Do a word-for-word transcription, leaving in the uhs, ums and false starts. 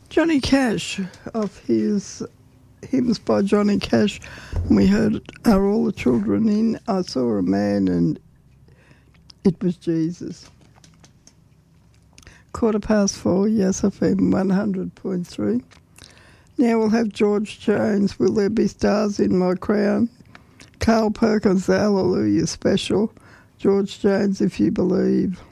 Johnny Cash, of his hymns by Johnny Cash. And we heard Are All the Children In? I Saw a Man and It Was Jesus. Quarter past four, Yes F M one hundred point three. Now we'll have George Jones, Will There Be Stars in My Crown? Carl Perkins, the Hallelujah Special. George Jones, If You Believe.